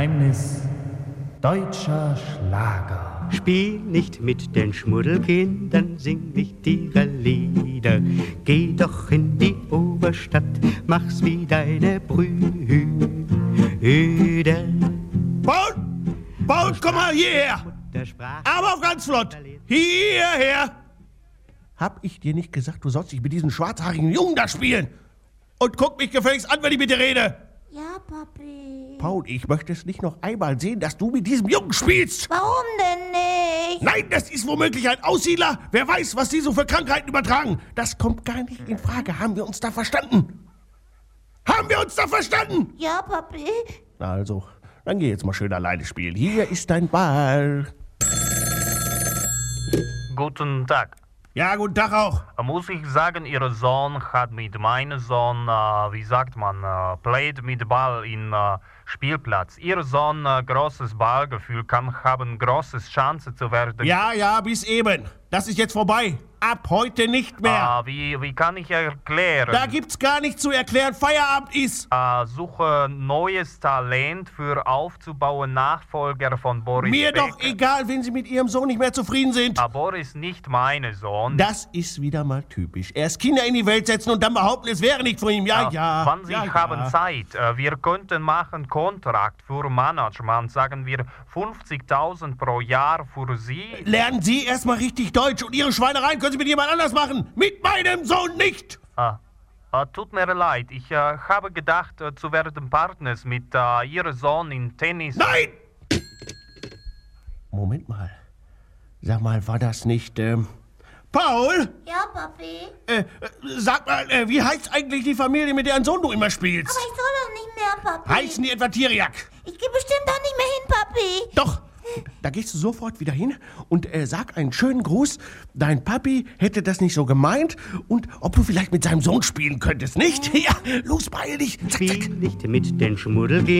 Geheimnis deutscher Schlager. Spiel nicht mit den Schmuddelkindern, sing nicht ihre Lieder. Geh doch in die Oberstadt, mach's wie deine Brüder. Paul! Paul, komm mal hierher! Aber auch ganz flott! Hierher! Hab ich dir nicht gesagt, du sollst dich mit diesem schwarzhaarigen Jungen da spielen? Und guck mich gefälligst an, wenn ich mit dir rede! Ja, Papi. Paul, ich möchte es nicht noch einmal sehen, dass du mit diesem Jungen spielst! Warum denn nicht? Nein, das ist womöglich ein Aussiedler! Wer weiß, was die so für Krankheiten übertragen! Das kommt gar nicht in Frage. Haben wir uns da verstanden? Haben wir uns da verstanden? Ja, Papi. Na also, dann geh jetzt mal schön alleine spielen. Hier ist dein Ball. Guten Tag. Ja, guten Tag auch. Muss ich sagen, Ihr Sohn hat mit meinem Sohn, played mit Ball in Spielplatz. Ihr Sohn großes Ballgefühl kann haben, großes Chance zu werden. Ja, bis eben. Das ist jetzt vorbei. Ab heute nicht mehr. Wie kann ich erklären? Da gibt's gar nichts zu erklären. Feierabend ist. Suche neues Talent für aufzubauen, Nachfolger von Boris Mir Becker. doch egal, wenn Sie mit Ihrem Sohn nicht mehr zufrieden sind. Boris nicht mein Sohn. Das ist wieder mal typisch. Erst Kinder in die Welt setzen und dann behaupten, es wäre nicht von ihm. Ja. Wann Sie haben Zeit, wir könnten machen Kontrakt für Management, sagen wir 50.000 pro Jahr für Sie. Lernen Sie erstmal richtig Deutsch und Ihre Schweinereien können Sie mit jemand anders machen. Mit meinem Sohn nicht. Tut mir leid, ich habe gedacht, zu werden Partners mit Ihrem Sohn in Tennis. Nein! Moment mal. Sag mal, war das nicht, Paul? Ja, Papi. Sag mal, wie heißt eigentlich die Familie, mit deren Sohn du immer spielst? Aber ich soll doch nicht mehr, Papi. Heißen die etwa Tiriak? Ich gehe bestimmt doch nicht mehr hin, Papi. Doch. Da gehst du sofort wieder hin und sag einen schönen Gruß. Dein Papi hätte das nicht so gemeint und ob du vielleicht mit seinem Sohn spielen könntest, nicht? Ja, los, beeil dich. Zack, zack. Spiel nicht mit den Schmuddelkindern.